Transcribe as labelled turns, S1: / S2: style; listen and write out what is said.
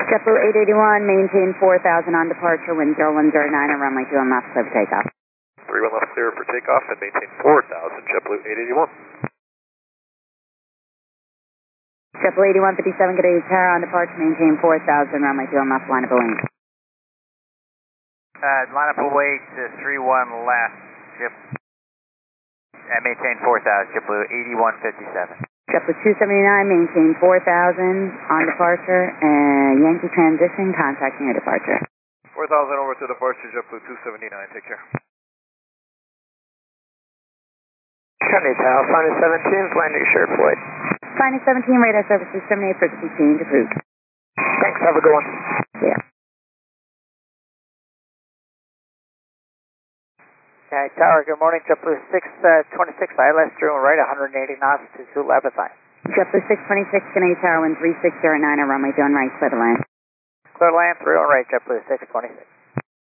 S1: JetBlue 881, maintain 4000 on departure, wind 0109 on runway 21 left, clear for takeoff.
S2: 31 left clear for takeoff and maintain 4000, JetBlue 881.
S1: JetBlue 8157, good day, Tower on departure, maintain 4000, runway 21 left, line up away.
S3: Line up away to 31 left, and maintain 4000, JetBlue 8157.
S1: JetBlue 279, maintain 4000 on departure, and Yankee transition, contacting your departure.
S2: 4000 over to departure, JetBlue 279, take care.
S3: Kennedy Tower, Finest 17, landing share flight.
S1: Finest 17, radar services terminate, frequency change approved.
S3: Thanks, have a good one.
S1: Yeah.
S3: Okay, Tower, good morning, JetBlue 626, ILS through and right, 180 knots to Zulu Abbotsford.
S1: JetBlue 626, Canadian Tower, wind 3609 on runway 21 right, clear the line.
S3: Clear land, through and right, JetBlue 626.